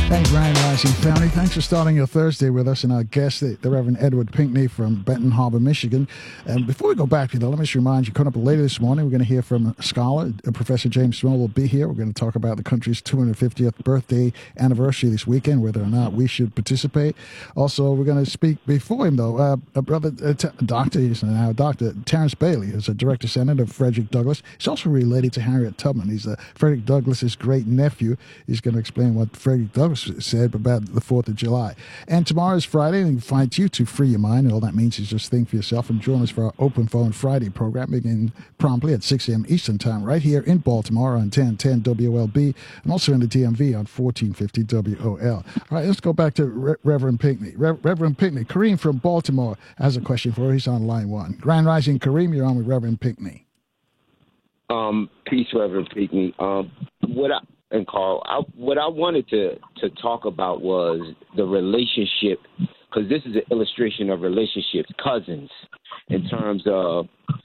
Hey, Grand Rising family. Thanks for starting your Thursday with us and our guest, the Reverend Edward Pinkney from Benton Harbor, Michigan. And before we go back to that, let me just remind you, coming up later this morning, we're going to hear from a scholar. Professor James Small will be here. We're going to talk about the country's 250th birthday anniversary this weekend, whether or not we should participate. Also, we're going to speak before him, though, he's now Dr. Terrence Bailey, who's a director senator of Frederick Douglass. He's also related to Harriet Tubman. He's Frederick Douglass's great nephew. He's going to explain what Frederick Douglass said about the 4th of July. And tomorrow is Friday, and we invite you to free your mind. And all that means is just think for yourself and join us for our Open Phone Friday program, beginning promptly at 6 a.m. Eastern Time, right here in Baltimore on 1010 WOLB, and also in the DMV on 1450 WOL. All right, let's go back to Reverend Pinkney. Reverend Pinkney, Kareem from Baltimore has a question for her. He's on line one. Grand Rising, Kareem, you're on with Reverend Pinkney. Peace, Reverend Pinkney. Carl, what I wanted to talk about was the relationship, because this is an illustration of relationships, cousins, in terms of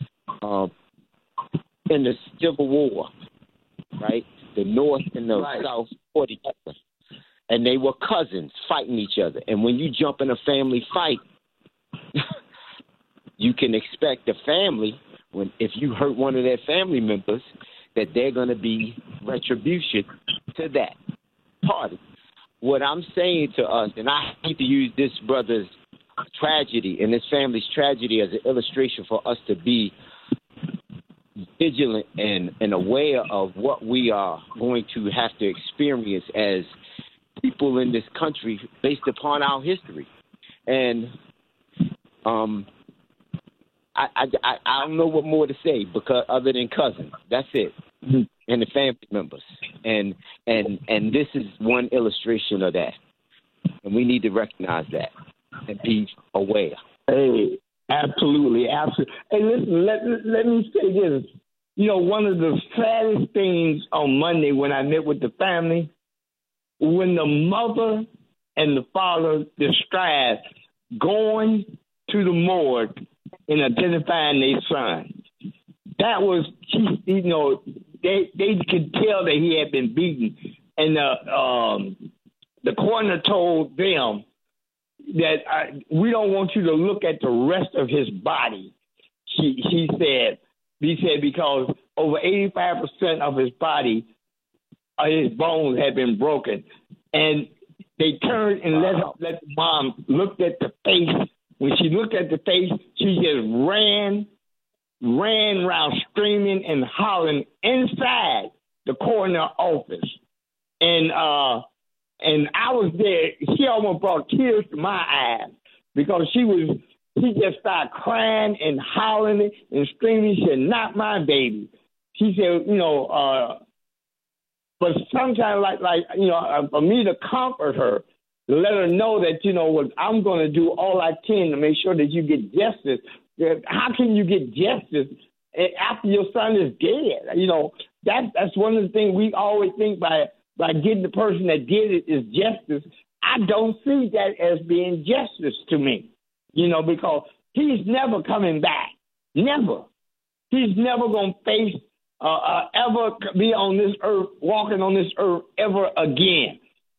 in the Civil War, right? The North and the South fought each other, and they were cousins fighting each other. And when you jump in a family fight, you can expect the family, if you hurt one of their family members, that they're going to be retribution to that party. What I'm saying to us, and I hate to use this brother's tragedy and this family's tragedy as an illustration for us to be vigilant and aware of what we are going to have to experience as people in this country based upon our history. And I don't know what more to say because other than cousins. That's it. And the family members. And this is one illustration of that. And we need to recognize that and be aware. Hey, absolutely. Hey, listen, let me say this. You know, one of the saddest things on Monday when I met with the family, when the mother and the father described going to the morgue and identifying their son. That was, you know, they could tell that he had been beaten. And the coroner told them that we don't want you to look at the rest of his body. He said because over 85% of his body, his bones had been broken. And they turned and let the mom look at the face. When she looked at the face, she just ran around screaming and hollering inside the coroner office. And I was there. She almost brought tears to my eyes because she just started crying and hollering and screaming. She said, "Not my baby." She said, you know, but sometimes like you know, for me to comfort her, to let her know that, you know, what I'm going to do all I can to make sure that you get justice. How can you get justice after your son is dead? You know, that's one of the things we always think by getting the person that did it is justice. I don't see that as being justice to me, you know, because he's never coming back. Never. He's never going to face ever be on this earth, walking on this earth ever again.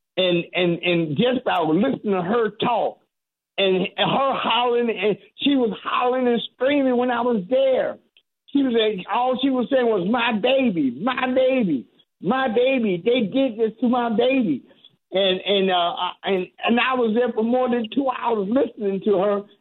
And just by listening to her talk and her hollering, and she was hollering and screaming when I was there. All she was saying was, "My baby, my baby, my baby. They did this to my baby." And I was there for more than 2 hours listening to her